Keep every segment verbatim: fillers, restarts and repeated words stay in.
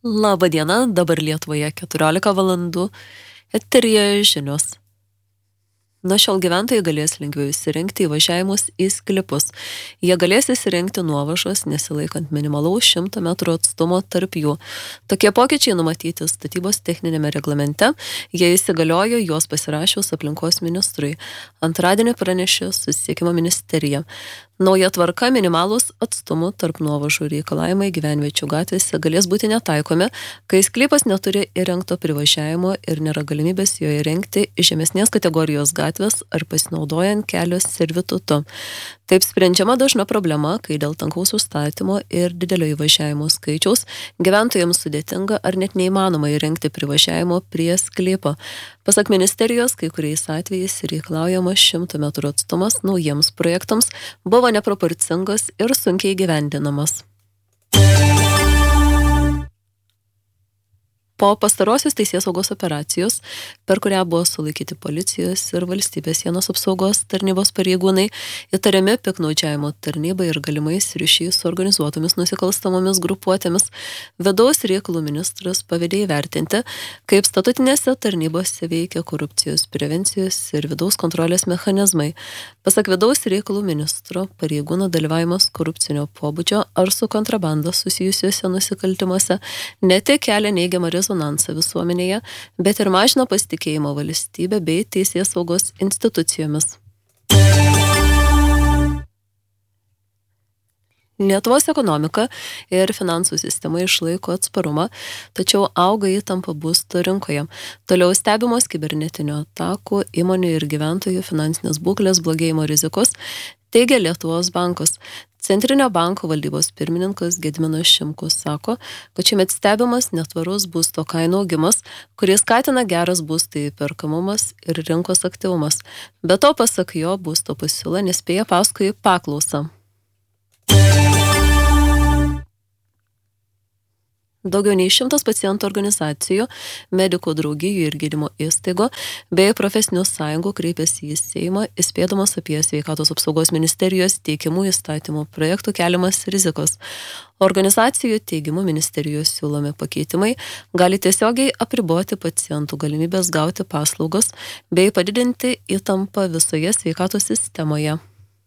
Labą dieną, dabar Lietuvoje keturiolika valandų, eteryje žinios. Nuo šiol gyventojai galės lengviau įsirengti įvažiavimus į sklypus. Jie galės įsirengti nuovažas, nesilaikant minimalaus šimto metrų atstumo tarp jų. Tokie pokyčiai numatyti statybos techninėme reglamente, jie įsigaliojo juos pasirašius aplinkos ministrui. Antradienį pranešė Susisiekimo ministerija. Nauja tvarka minimalūs atstumų tarp nuovažų reikalavimai gyvenviečių gatvėse galės būti netaikomi, kai sklypas neturi įrengto privažiavimo ir nėra galimybės jo įrengti žemesnės kategorijos gatvės ar pasinaudojant kelio servitutu. Taip sprendžiama dažna problema, kai dėl tankaus užstatymo ir didelio įvažiavimo skaičiaus gyventojams sudėtinga ar net neįmanoma įrengti privažiavimo prie sklypo. Pasak ministerijos, kai kuriais atvejais reikalaujamas šimto metrų atstumas naujiems projektams buvo neproporcingas ir sunkiai įgyvendinamas. Po pastarosios teisėsaugos operacijos, per kurią buvo sulaikyti policijos ir valstybės sienos apsaugos tarnybos pareigūnai, įtariami piktnaudžiavimo tarnybai ir galimais ryšiais su organizuotomis nusikalstamomis grupuotėmis, vidaus reikalų ministras pavedė įvertinti, kaip statutinėse tarnybose veikia korupcijos prevencijos ir vidaus kontrolės mechanizmai. Pasak vidaus reikalų ministro, pareigūno dalyvavimas korupcinio pobūdžio ar su kontrabanda susijusiuose nusikaltimuose ne tik kelia neigiamą rezonansą visuomenėje, bet ir mažina pasitikėjimą valstybė bei teisėsaugos institucijomis. Lietuvos ekonomika ir finansų sistema išlaiko atsparumą, tačiau auga įtampa būsto rinkoje. Toliau stebimos kibernetinių atakų, įmonių ir gyventojų finansinės būklės blogėjimo rizikos, teigia Lietuvos bankas. Centrinio banko valdybos pirmininkas Gediminas Šimkus sako, kad šiemet stebimas netvarus būsto kainų augimas, kuris skatina geras būsto įperkamumas ir rinkos aktyvumas. Be to, pasak jo, būsto pasiūla nespėja paskui paklausą. Daugiau nei šimtas pacientų organizacijų, medikų draugijų ir gydymo įstaigų bei profesinių sąjungų kreipėsi į Seimą, įspėdamas apie sveikatos apsaugos ministerijos teikiamų įstatymų projektų keliamas rizikos. Organizacijų teigimu ministerijos siūlomi pakeitimai gali tiesiogiai apriboti pacientų galimybės gauti paslaugas bei padidinti įtampą visoje sveikatos sistemoje.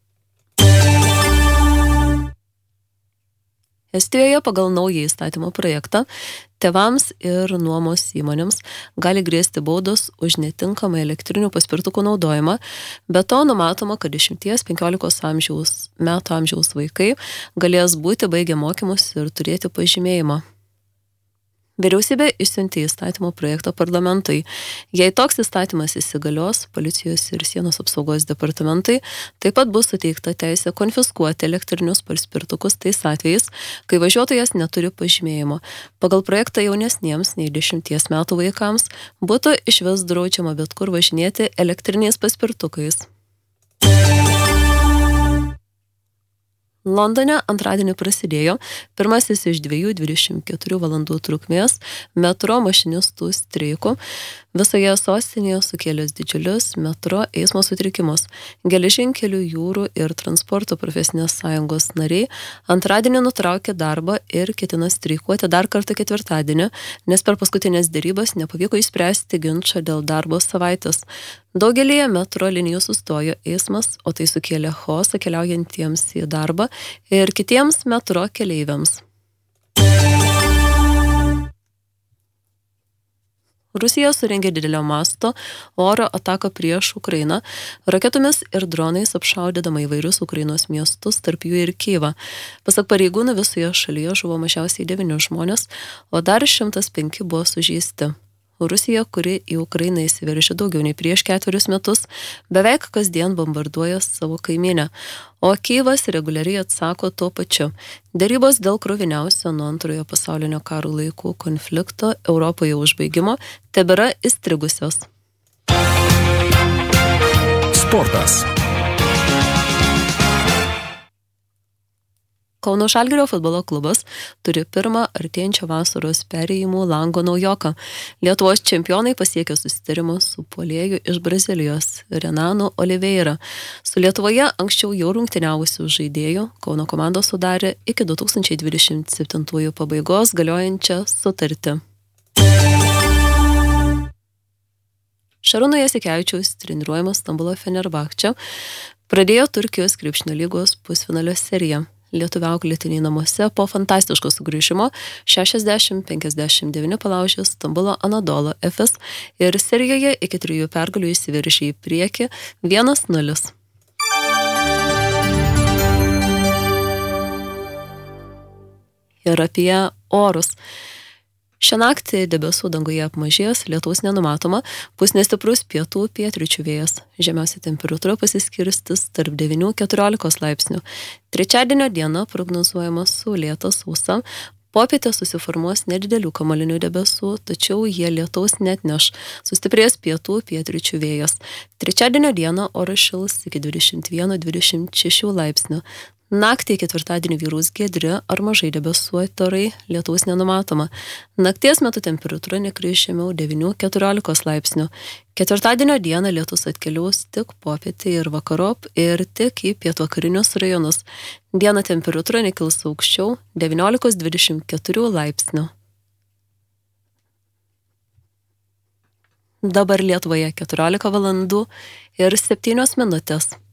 Estijoje pagal naują įstatymo projektą tėvams ir nuomos įmonėms gali grėsti baudos už netinkamą elektrinių paspirtukų naudojimą, be to numatoma, kad dešimties penkiolikos amžiaus, metų amžiaus vaikai galės būti baigę mokymus ir turėti pažymėjimą. Vyriausybė išsiuntė įstatymo projektą parlamentui. Jei toks įstatymas įsigalios, policijos ir sienos apsaugos departamentai taip pat bus suteikta teisė konfiskuoti elektrinius paspirtukus tais atvejais, kai važiuotojas neturi pažymėjimo. Pagal projektą jaunesniems nei dešimties metų vaikams būtų išvis draudžiama bet kur važinėti elektriniais paspirtukais. Londone antradienį prasidėjo pirmasis iš dviejų dvidešimt keturių valandų trukmės metro mašinistų streikų. Visoje sostinėje sukėlęs didžiulius metro eismo sutrikimus. Geležinkelių, jūrų ir transporto profesinės sąjungos nariai antradienį nutraukė darbą ir ketina streikuoti dar kartą ketvirtadienį, nes per paskutinės derybas nepavyko išspręsti ginčą dėl darbo savaitės. Daugelėje metro linijų sustojo eismas, o tai sukėlė chaosą keliaujantiems į darbą ir kitiems metro keleiviams. Rusija surengė didelio masto oro ataką prieš Ukrainą, raketomis ir dronais apšaudydama įvairius Ukrainos miestus, tarp jų ir Kyivą. Pasak pareigūnų, visoje šalyje žuvo mažiausiai devyni žmonės, o dar šimtas penki buvo sužeisti. Rusija, kuri į Ukrainą įsiveržė daugiau nei prieš ketverius metus, beveik kasdien bombarduoja savo kaimynę, o Kyivas reguliariai atsako tuo pačiu. Derybos dėl kruviniausio nuo antrojo pasaulinio karo laikų konflikto Europoje užbaigimo tebėra įstrigusios. Sportas. Kauno Žalgirio futbolo klubas turi pirmą artėjančio vasaros perėjimų lango naujoką. Lietuvos čempionai pasiekė susitarimą su puolėju iš Brazilijos Renanu Oliveira. Su Lietuvoje anksčiau jau rungtyniavusių žaidėjų Kauno komandos sudarė iki du tūkstančiai dvidešimt septintųjų pabaigos galiojančią sutartį. Šarūno Jasikevičiaus treniruojamas Stambulo Fenerbahče pradėjo Turkijos krepšinio lygos pusfinalio seriją. Lietuvių auklėtiniai namuose po fantastiško sugrįžimo šešiasdešimt penkiasdešimt devyni palaužė Stambulo Anadolu Efes ir serijoje iki trijų pergalių įsiveržė į priekį vienas nulis. Ir apie orus. Šią naktį debesų danguje apmažės, lietaus nenumatoma, pūs nestiprus pietų pietryčių vėjas. Žemiausia temperatūra pasiskirstis tarp devynių iki keturiolikos laipsnių. Trečiadienio diena prognozuojama saulėta, sausa. Popietę susiformuos nedidelių kamuolinių debesų, tačiau jie lietaus neatneš. Sustiprės pietų pietryčių vėjas. Trečiadienio dieną oras šils iki dvidešimt vieno iki dvidešimt šešių laipsnių. Naktį ketvirtadienį vyraus giedri ar mažai debesuoti orai, lietaus nenumatoma. Nakties metu temperatūra nekris žemiau devynių iki keturiolikos laipsnių. Ketvirtadienio dieną lietus atkeliaus tik popietį ir vakarop ir tik į pietvakarinius rajonus. Dieną temperatūra nekils aukščiau devyniolika iki dvidešimt keturių laipsnių. Dabar Lietuvoje keturiolika valandų ir septynios minutės.